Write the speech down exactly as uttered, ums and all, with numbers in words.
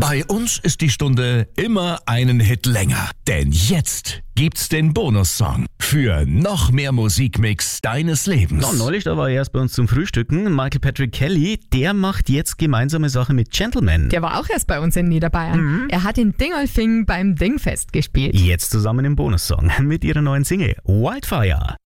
Bei uns ist die Stunde immer einen Hit länger. Denn jetzt gibt's den Bonussong für noch mehr Musikmix deines Lebens. Ja, neulich, da war er erst bei uns zum Frühstücken. Michael Patrick Kelly, der macht jetzt gemeinsame Sache mit Gentleman. Der war auch erst bei uns in Niederbayern. Mhm. Er hat in Dingolfing beim Dingfest gespielt. Jetzt zusammen im Bonussong mit ihrer neuen Single Wildfire.